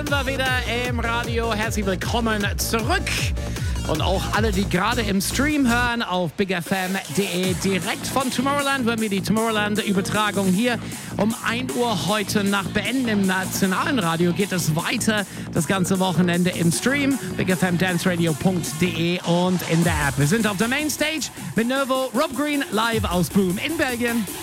Wir wieder im Radio. Herzlich willkommen zurück. Und auch alle, die gerade im Stream hören auf bigfm.de, direkt von Tomorrowland, wenn wir die Tomorrowland-Übertragung hier um 1 Uhr heute nach Beenden im nationalen Radio, geht es weiter das ganze Wochenende im Stream, bigfmdanceradio.de und in der App. Wir sind auf der Mainstage mit Nervo, Rob Green live aus Boom in Belgien.